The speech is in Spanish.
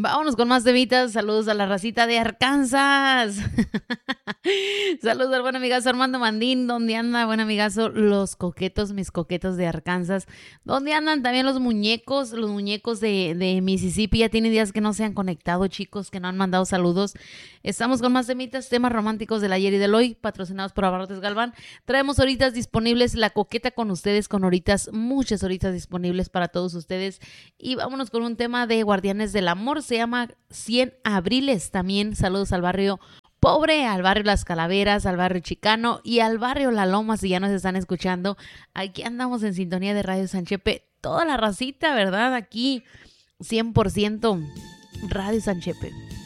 Vámonos con más temitas. Saludos a la racita de Arkansas. Saludos al buen amigazo Armando Mandín. ¿Dónde anda, buen amigazo? Los coquetos, mis coquetos de Arkansas. ¿Dónde andan también los muñecos? Los muñecos de Mississippi. Ya tienen días que no se han conectado, chicos, que no han mandado saludos. Estamos con más temitas, temas románticos del ayer y del hoy, patrocinados por Abarrotes Galván. Traemos horitas disponibles, la coqueta con ustedes, con horitas, muchas horitas disponibles para todos ustedes. Y vámonos con un tema de Guardianes del Amor. Se llama 100 Abriles. También saludos al barrio Pobre, al barrio Las Calaveras, al barrio Chicano y al barrio La Loma, si ya nos están escuchando. Aquí andamos en sintonía de Radio Sanchepe, toda la racita, ¿verdad? Aquí 100% Radio Sanchepe.